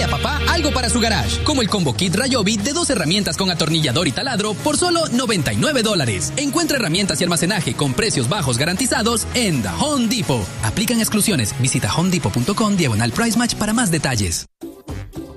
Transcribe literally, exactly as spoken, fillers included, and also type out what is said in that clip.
a papá algo para su garage, como el Combo Kit Ryobi de dos herramientas con atornillador y taladro por solo noventa y nueve dólares. Encuentra herramientas y almacenaje con precios bajos garantizados en The Home Depot. Aplican exclusiones. Visita homedepot punto com diagonal price match para más detalles.